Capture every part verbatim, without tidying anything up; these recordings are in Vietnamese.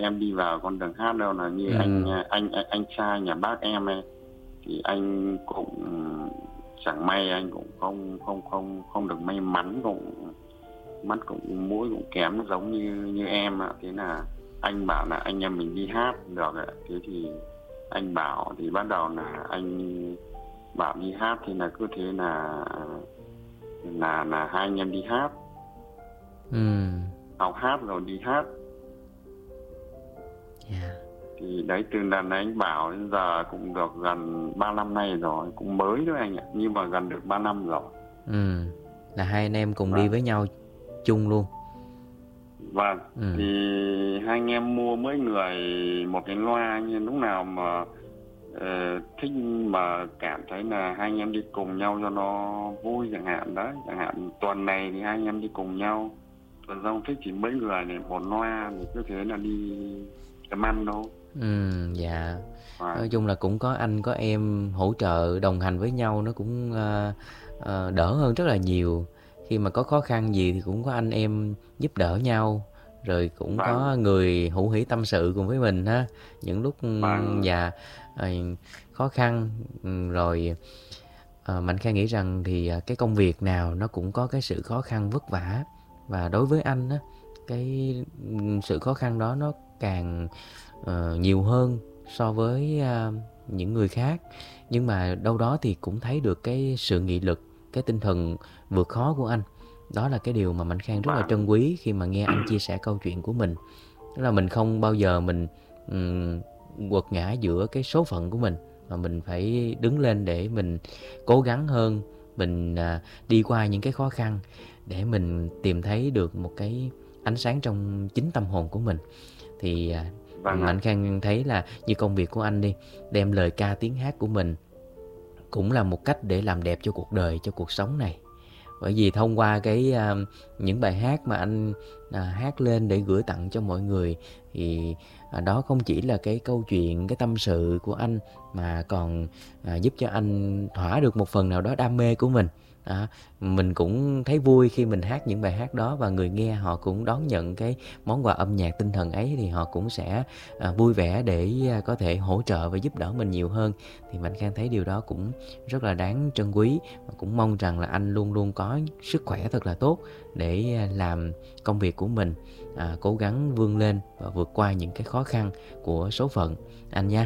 em đi vào con đường hát đâu, là như Ừ. anh anh anh anh trai nhà bác em ấy, thì anh cũng chẳng may anh cũng không không không không được may mắn, cũng mắt cũng mũi cũng kém giống như như em ạ. Thế là anh bảo là anh em mình đi hát được ạ. Thế thì anh bảo thì bắt đầu là anh bảo đi hát, thì là cứ thế là là là hai anh em đi hát, Ừ. học hát rồi đi hát. Dạ. Thì đấy, từ lần này anh bảo đến giờ cũng được gần ba năm nay rồi, cũng mới thôi anh ạ, nhưng mà gần được ba năm rồi. Ừ. Là hai anh em cùng đi Vâng, với nhau chung luôn. vâng. Ừ. Thì hai anh em mua mỗi người một cái loa, nhưng lúc nào mà ờ, thích mà cảm thấy là hai anh em đi cùng nhau cho nó vui chẳng hạn, đấy, chẳng hạn tuần này thì hai anh em đi cùng nhau, tuần sau thích chỉ mấy người này một loa, thì cứ thế là đi làm ăn đâu. Ừ. Dạ. Nói Vâng, chung là cũng có anh có em hỗ trợ đồng hành với nhau, nó cũng ờ, ờ, đỡ hơn rất là nhiều. Khi mà có khó khăn gì thì cũng có anh em giúp đỡ nhau, rồi cũng vâng, có người hữu hỉ tâm sự cùng với mình ha. Những lúc ừm, vâng, dạ ờ, khó khăn. Ừm, rồi ờ, Mạnh Khang nghĩ rằng thì ờ, cái công việc nào nó cũng có cái sự khó khăn vất vả, và đối với anh á, cái ừm, sự khó khăn đó nó càng ờ, nhiều hơn so với à, những người khác. Nhưng mà đâu đó thì cũng thấy được cái sự nghị lực, cái tinh thần vượt khó của anh. Đó là cái điều mà Mạnh Khang rất là vâng, trân quý khi mà nghe anh chia sẻ câu chuyện của mình. Tức là mình không bao giờ mình ừm, quật ngã giữa cái số phận của mình, mà mình phải đứng lên để mình cố gắng hơn, mình à, đi qua những cái khó khăn để mình tìm thấy được một cái ánh sáng trong chính tâm hồn của mình. Thì à, vâng ạ. Mạnh Khang thấy là như công việc của anh đi, đem lời ca tiếng hát của mình cũng là một cách để làm đẹp cho cuộc đời, cho cuộc sống này. Bởi vì thông qua cái à, những bài hát mà anh à, hát lên để gửi tặng cho mọi người, thì à, đó không chỉ là cái câu chuyện, cái tâm sự của anh, mà còn à, giúp cho anh thỏa được một phần nào đó đam mê của mình. Đó, mình cũng thấy vui khi mình hát những bài hát đó, và người nghe họ cũng đón nhận cái món quà âm nhạc tinh thần ấy, thì họ cũng sẽ à, vui vẻ để à, có thể hỗ trợ và giúp đỡ mình nhiều hơn. Thì Mạnh Khang thấy điều đó cũng rất là đáng trân quý, và cũng mong rằng là anh luôn luôn có sức khỏe thật là tốt để à, làm công việc của mình, à, cố gắng vươn lên và vượt qua những cái khó khăn của số phận anh nha.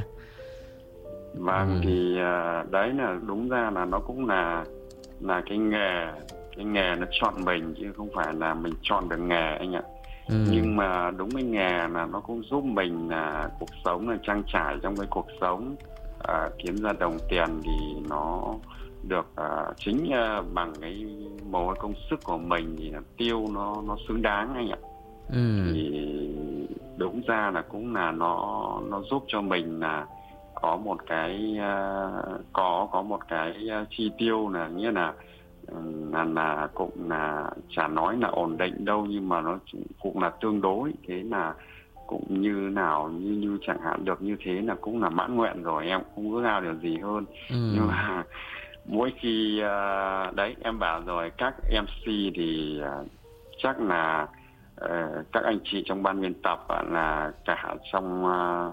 Vâng, Ừ. thì à, đấy là đúng ra là nó cũng là là cái nghề, cái nghề nó chọn mình chứ không phải là mình chọn được nghề anh ạ. Ừ. Nhưng mà đúng cái nghề là nó cũng giúp mình là cuộc sống là trang trải trong cái cuộc sống, à, kiếm ra đồng tiền thì nó được à, chính à, bằng cái mồ hôi công sức của mình thì là tiêu nó nó xứng đáng anh ạ. Ừ. Thì đúng ra là cũng là nó nó giúp cho mình là có một cái à, có có một cái à, chi tiêu là nghĩa là là là cũng là chả nói là ổn định đâu, nhưng mà nó cũng là tương đối, thế là cũng như nào như như chẳng hạn được như thế là cũng là mãn nguyện rồi, em không ước ao điều gì hơn. Nhưng Ừ. mà mỗi khi à, đấy em bảo rồi, các em xê thì à, chắc là ờ, các anh chị trong ban biên tập ạ, là cả trong à,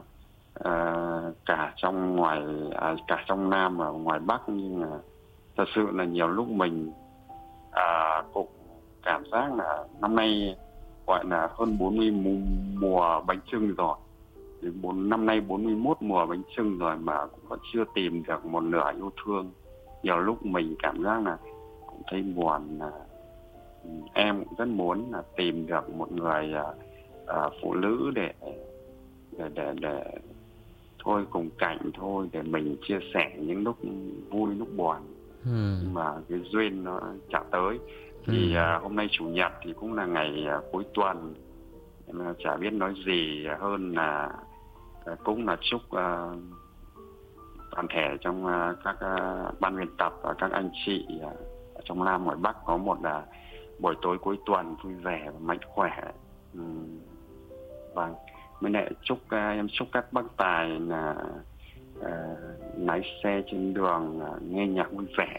à, cả trong ngoài à, cả trong Nam và ngoài Bắc, nhưng mà thật sự là nhiều lúc mình à, cũng cảm giác là năm nay gọi là hơn bốn mươi mùa, mùa bánh chưng rồi, thì bốn năm nay bốn mươi mốt mùa bánh chưng rồi mà cũng vẫn chưa tìm được một nửa yêu thương. Nhiều lúc mình cảm giác là cũng thấy buồn, là ừ, em cũng rất muốn là tìm được một người à, à, phụ nữ để để để để thôi cùng cảnh thôi, để mình chia sẻ những lúc vui lúc buồn, Ừ. nhưng mà cái duyên nó chả tới. Thì Ừ. à, hôm nay chủ nhật thì cũng là ngày à, cuối tuần, em à, chả biết nói gì hơn là à, cũng là chúc à, toàn thể trong à, các à, ban biên tập và các anh chị à, ở trong Nam ngoài Bắc có một à, buổi tối cuối tuần vui vẻ và mạnh khỏe. Ừm, vâng, mới lại chúc à, em chúc các bác tài là à, lái xe trên đường à, nghe nhạc vui vẻ.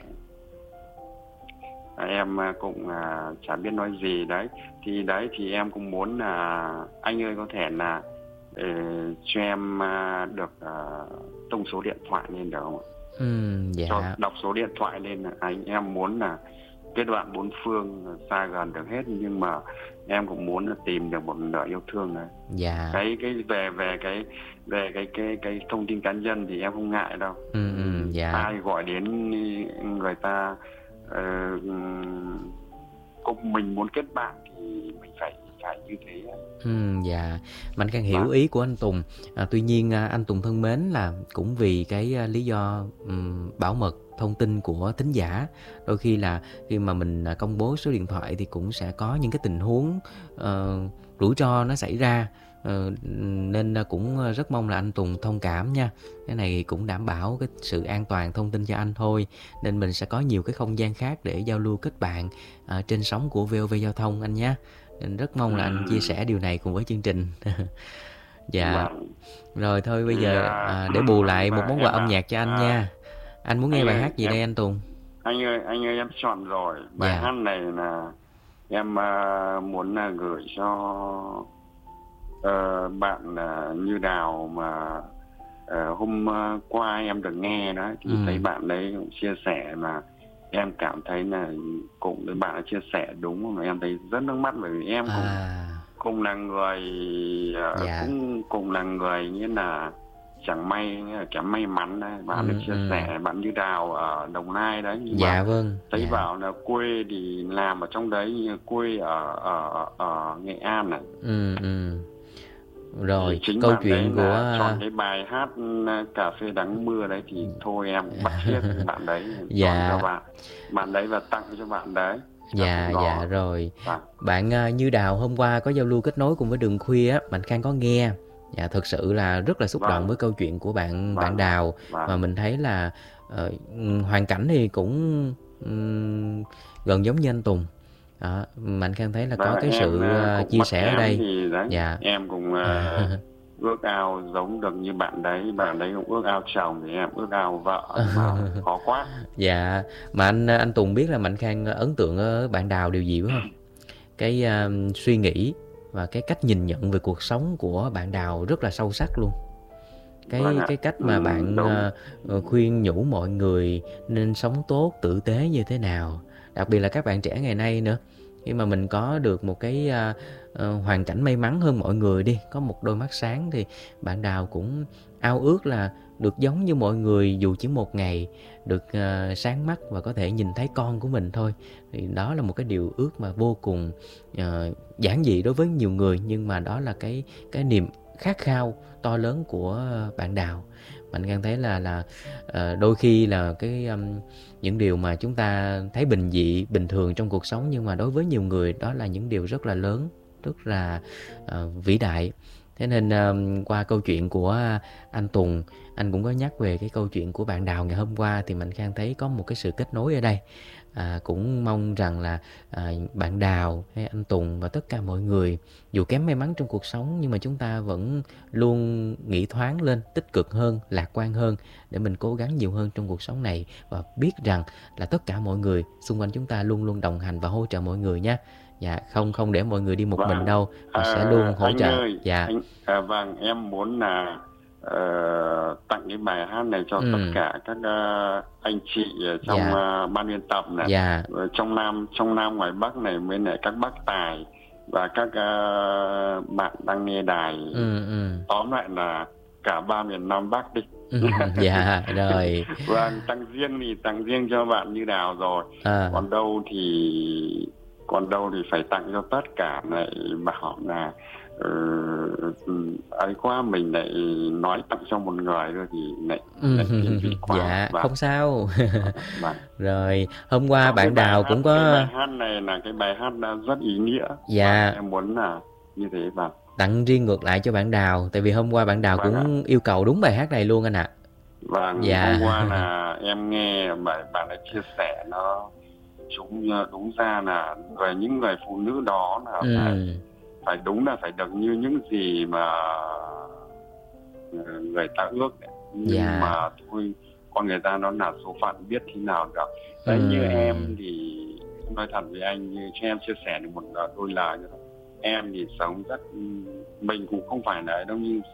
À, em à, cũng à, chả biết nói gì đấy. Thì đấy thì em cũng muốn là anh ơi có thể là ờ, cho em à, được à, tung số điện thoại lên được không ạ? Ừ, Cho dạ. đọc số điện thoại lên, anh em muốn là kết bạn bốn phương xa gần được hết, nhưng mà em cũng muốn là tìm được một nửa yêu thương này. Dạ. Cái cái về về cái về cái cái cái thông tin cá nhân thì em không ngại đâu. Ừ, ừ, dạ. Ai gọi đến người ta uh, cùng mình muốn kết bạn thì mình phải phải như thế. Ừ, dạ. Mạnh Khang hiểu Vâng. ý của anh Tùng. À, tuy nhiên à, anh Tùng thân mến, là cũng vì cái à, lý do ừm, bảo mật thông tin của thính giả, đôi khi là khi mà mình à, công bố số điện thoại thì cũng sẽ có những cái tình huống ờ, rủi ro nó xảy ra. Ờ, nên à, cũng rất mong là anh Tùng thông cảm nha. Cái này cũng đảm bảo cái sự an toàn thông tin cho anh thôi. Nên mình sẽ có nhiều cái không gian khác để giao lưu kết bạn à, trên sóng của vê o vê Giao thông anh nhé. Nên rất mong là anh chia sẻ điều này cùng với chương trình. Dạ. Vâng. Rồi thôi bây Thì, giờ à, à, để bù lại một và món em quà âm ạ, nhạc cho anh à, nha. Anh muốn nghe anh bài ơi, hát gì em đây anh Tùng? anh ơi anh ơi em chọn rồi. Bài Dạ. hát này là em à, muốn là gửi cho ờ, bạn à, Như Đào mà ờ, hôm à, qua em được nghe đó, thì Ừ. thấy bạn đấy cũng chia sẻ mà em cảm thấy là cùng với bạn chia sẻ đúng, mà em thấy rất nước mắt, bởi vì em cũng À, cùng là người ờ, dạ. cũng cùng là người nghĩa là chẳng may kém may mắn đấy. Bạn Ừ, được chia ừ. sẻ bạn Như Đào ở Đồng Nai đấy, nhưng Dạ mà vâng. thấy Dạ. bảo là quê thì làm ở trong đấy, nhưng quê ở ở ở Nghệ An này. Ừ, ừ. Thì Rồi, chính câu bạn đấy chuyện của là chọn cái bài hát ừ, Cà phê đắng mưa đấy, thì thôi em cũng bắt chiếc bạn đấy chọn cho dạ. bạn bạn đấy và tặng cho bạn đấy. Dạ, Cũng dạ đó. rồi. Vâng. Bạn à, Như Đào hôm qua có giao lưu kết nối cùng với Đường Khuya á, Mạnh Khang có nghe. Dạ, thực sự là rất là xúc động Vâng. với câu chuyện của bạn bạn Vâng. Đào. Và Vâng. mình thấy là ờ, ừm, hoàn cảnh thì cũng ừm, gần giống như anh Tùng. Đó, Mạnh Khang thấy là có Và cái em sự à, ờ, cũng chia mất sẻ ở kém đây. thì đấy, Dạ. em cũng à, ước ao giống được như bạn đấy. Bạn đấy cũng ước ao chồng, thì em ước ao vợ, mà khó quá. Dạ, mà anh anh Tùng biết là Mạnh Khang ấn tượng ở bạn Đào điều gì phải không? Cái à, suy nghĩ và cái cách nhìn nhận về cuộc sống của bạn Đào rất là sâu sắc luôn. Vâng Cái ạ. cái cách Ừ, mà bạn đúng. à, khuyên nhủ mọi người nên sống tốt, tử tế như thế nào. Đặc biệt là các bạn trẻ ngày nay nữa. Khi mà mình có được một cái à, à, hoàn cảnh may mắn hơn mọi người đi, có một đôi mắt sáng, thì bạn Đào cũng ao ước là được giống như mọi người, dù chỉ một ngày, được uh, sáng mắt và có thể nhìn thấy con của mình thôi. Thì đó là một cái điều ước mà vô cùng uh, giản dị đối với nhiều người, nhưng mà đó là cái cái niềm khát khao to lớn của bạn Đào. Mình cảm thấy là là uh, đôi khi là cái um, những điều mà chúng ta thấy bình dị, bình thường trong cuộc sống, nhưng mà đối với nhiều người đó là những điều rất là lớn, rất là uh, vĩ đại. Thế nên um, qua câu chuyện của anh Tùng, anh cũng có nhắc về cái câu chuyện của bạn Đào ngày hôm qua, thì Mạnh Khang thấy có một cái sự kết nối ở đây. À, cũng mong rằng là à, bạn Đào hay anh Tùng và tất cả mọi người, dù kém may mắn trong cuộc sống, nhưng mà chúng ta vẫn luôn nghĩ thoáng lên, tích cực hơn, lạc quan hơn, để mình cố gắng nhiều hơn trong cuộc sống này, và biết rằng là tất cả mọi người xung quanh chúng ta luôn luôn đồng hành và hỗ trợ mọi người nha. Dạ, không không để mọi người đi một Vâng. mình đâu, mà à, sẽ luôn hỗ anh trợ. ơi, Dạ. anh, à, vâng, em muốn là uh, tặng cái bài hát này cho Ừ. tất cả các uh, anh chị ở trong Dạ. uh, ban biên tập này, Dạ. trong Nam trong Nam ngoài Bắc này, với lại các bác tài và các uh, bạn đang nghe đài. Ừ, ừ. Tóm lại là cả ba miền Nam Bắc đi. Ừ, dạ rồi. Vâng, tặng riêng thì tặng riêng cho bạn Như Đào rồi. À. Còn đâu thì còn đâu thì phải tặng cho tất cả, lại bảo là uh, ấy quá, mình lại nói tặng cho một người thôi thì lại, lại thiên vị quá. Dạ, Vâng. không sao. Vâng. Rồi hôm qua Còn bạn Đào hát, cũng có cái bài hát này là cái bài hát rất ý nghĩa. Dạ. Vâng, em muốn là như thế. Vâng. Tặng riêng ngược lại cho bạn Đào, tại vì hôm qua bạn Đào Vâng cũng ạ. yêu cầu đúng bài hát này luôn anh ạ. Vâng, dạ. hôm qua là em nghe bạn bạn ấy chia sẻ, nó chúng đúng ra là về những người phụ nữ đó là ừ. phải phải đúng là phải được như những gì mà người ta ước đấy. Nhưng dạ. mà thôi, con người ta nó là số phận, biết thế nào được. Đấy, ừ. như em thì nói thật với anh, như cho em chia sẻ được một đôi lời nữa. em thì sống rất, mình cũng không phải là đâu, nhưng